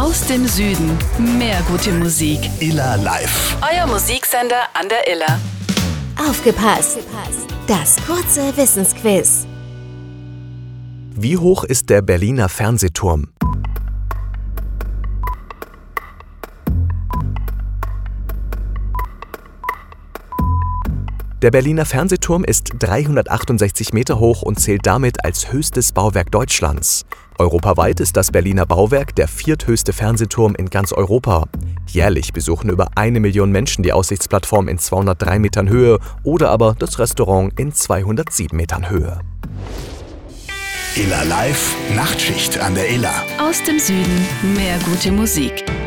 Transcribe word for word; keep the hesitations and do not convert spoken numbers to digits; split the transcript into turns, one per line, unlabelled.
Aus dem Süden. Mehr gute Musik.
Iller Live.
Euer Musiksender an der Iller.
Aufgepasst! Das kurze Wissensquiz.
Wie hoch ist der Berliner Fernsehturm? Der Berliner Fernsehturm ist dreihundertachtundsechzig Meter hoch und zählt damit als höchstes Bauwerk Deutschlands. Europaweit ist das Berliner Bauwerk der vierthöchste Fernsehturm in ganz Europa. Jährlich besuchen über eine Million Menschen die Aussichtsplattform in zweihundertdrei Metern Höhe oder aber das Restaurant in zweihundertsieben Metern Höhe.
Iller Live, Nachtschicht an der Iller.
Aus dem Süden. Mehr gute Musik.